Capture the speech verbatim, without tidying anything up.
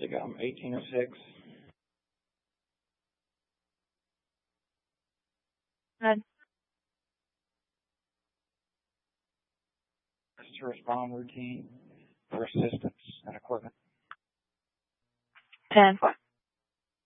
SIGOM eighteen oh six. Good. To respond routine for assistance and equipment. ten.